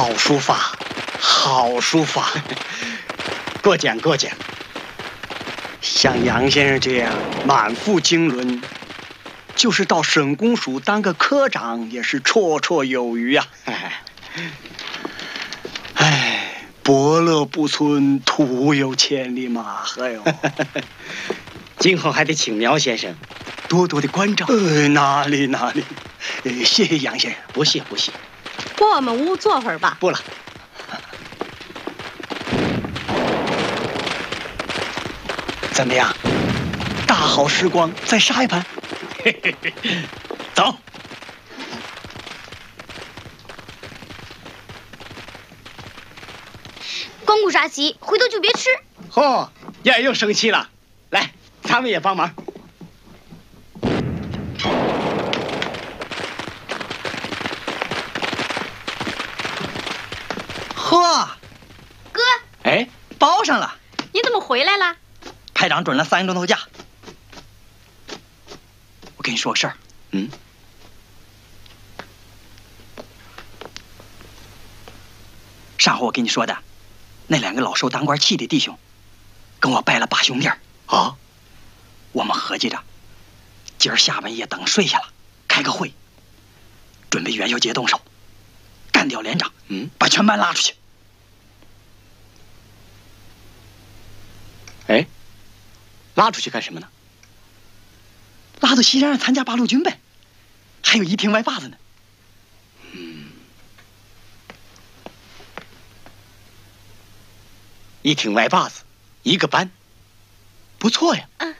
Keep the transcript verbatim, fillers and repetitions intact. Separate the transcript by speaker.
Speaker 1: 好书法，好书法，过奖过奖。像杨先生这样满腹经纶，就是到省公署当个科长也是绰绰有余呀、啊。哎，伯乐不存，徒有千里马。哎呦，
Speaker 2: 今后还得请苗先生多多的关照。
Speaker 1: 呃，哪里哪里，呃，谢谢杨先生。
Speaker 2: 不谢不谢。
Speaker 3: 过我们屋坐会儿吧。
Speaker 1: 不了。怎么样？大好时光，再杀一盘。走。
Speaker 4: 光顾杀鸡，回头就别吃。
Speaker 2: 嚯，燕儿又生气了。来，咱们也帮忙。
Speaker 5: 呵，
Speaker 4: 哥，
Speaker 5: 哎，包上了。
Speaker 3: 你怎么回来了？
Speaker 5: 排长准了三个钟头假。我跟你说个事儿。
Speaker 2: 嗯。
Speaker 5: 上回我跟你说的，那两个老受当官气的弟兄，跟我拜了把兄弟儿
Speaker 1: 啊。
Speaker 5: 我们合计着，今儿下半夜等睡下了，开个会，准备元宵节动手，干掉连长，
Speaker 2: 嗯，
Speaker 5: 把全班拉出去。
Speaker 2: 哎，拉出去干什么呢？
Speaker 5: 拉到西山上参加八路军呗，还有一挺歪把子呢。
Speaker 2: 嗯，一挺歪把子，一个班，不错呀。
Speaker 3: 嗯。